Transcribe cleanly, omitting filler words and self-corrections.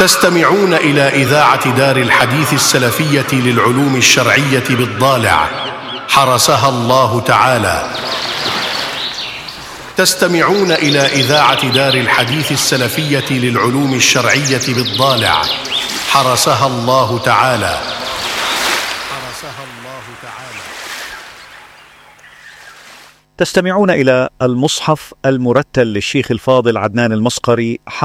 تستمعون إلى إذاعة دار الحديث السلفية للعلوم الشرعية بالضالع، حرسها الله تعالى. تستمعون إلى إذاعة دار الحديث السلفية للعلوم الشرعية بالضالع، حرسها الله تعالى. تستمعون إلى المصحف المرتل للشيخ الفاضل عدنان المصقري